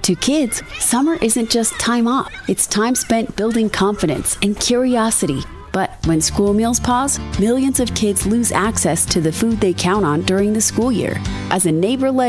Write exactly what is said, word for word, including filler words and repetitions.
To kids, summer isn't just time off. It's time spent building confidence and curiosity. But when school meals pause, millions of kids lose access to the food they count on during the school year. As a neighbor-led